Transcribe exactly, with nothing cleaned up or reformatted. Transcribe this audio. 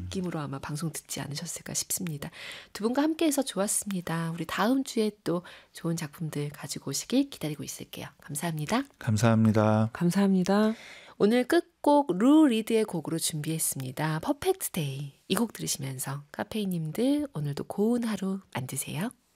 느낌으로 아마 방송 듣지 않으셨을까 싶습니다. 두 분과 함께해서 좋았습니다. 우리 다음 주에 또 좋은 작품들 가지고 오시길 기다리고 있을게요. 감사합니다. 감사합니다. 감사합니다. 오늘 끝곡 루 리드의 곡으로 준비했습니다. 퍼펙트 데이. 이 곡 들으시면서 카페이님들 오늘도 고운 하루 만드세요.